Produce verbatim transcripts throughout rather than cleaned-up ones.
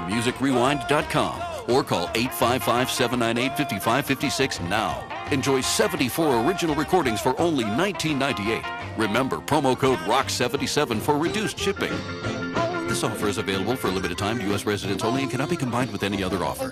music rewind dot com or call eight five five, seven nine eight, five five five six now. Enjoy seventy-four original recordings for only nineteen ninety-eight. Remember, promo code R O C K seventy-seven for reduced shipping. This offer is available for a limited time to U S residents only and cannot be combined with any other offer.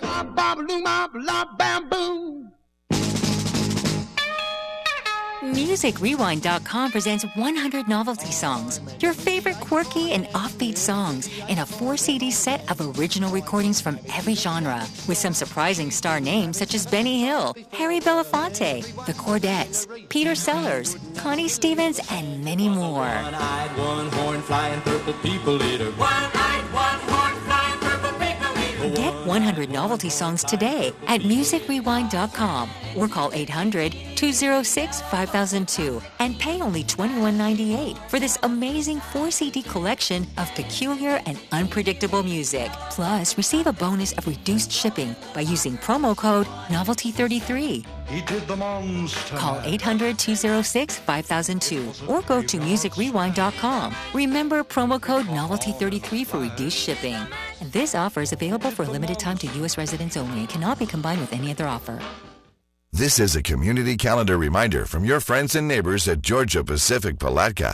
music rewind dot com presents one hundred novelty songs, your favorite quirky and offbeat songs in a four C D set of original recordings from every genre, with some surprising star names such as Benny Hill, Harry Belafonte, The Chordettes, Peter Sellers, Connie Stevens, and many more. One-eyed, one-horn, flying purple people eater. One-eyed, one-horn, flying purple people eater. Get one hundred novelty songs today at music rewind dot com or call eight hundred, two oh six, five thousand two and pay only twenty-one ninety-eight for this amazing four C D collection of peculiar and unpredictable music. Plus, receive a bonus of reduced shipping by using promo code novelty thirty-three. He did the monster. Call eight hundred, two oh six, five thousand two or go to music rewind dot com. Remember promo code novelty thirty-three for reduced shipping. This offer is available for a limited time to U S residents only and cannot be combined with any other offer. This is a community calendar reminder from your friends and neighbors at Georgia Pacific Palatka.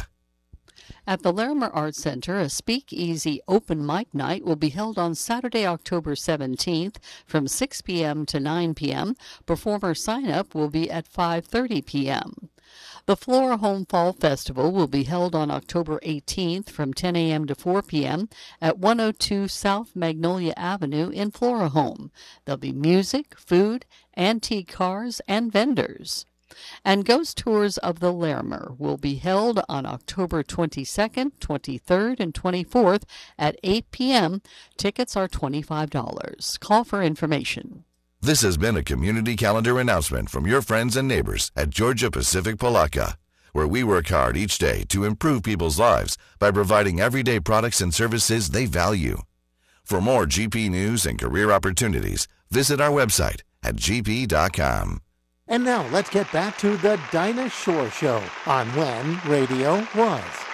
At the Larimer Arts Center, a Speakeasy open mic night will be held on Saturday, October seventeenth from six p.m. to nine p.m. Performer sign-up will be at five thirty p.m. The Flora Home Fall Festival will be held on October eighteenth from ten a.m. to four p.m. at one oh two South Magnolia Avenue in Flora Home. There'll be music, food, antique cars, and vendors. And ghost tours of the Larimer will be held on October twenty-second, twenty-third, and twenty-fourth at eight p.m. Tickets are twenty-five dollars. Call for information. This has been a community calendar announcement from your friends and neighbors at Georgia Pacific Palatka, where we work hard each day to improve people's lives by providing everyday products and services they value. For more G P news and career opportunities, visit our website at g p dot com. And now let's get back to the Dinah Shore Show on When Radio Was.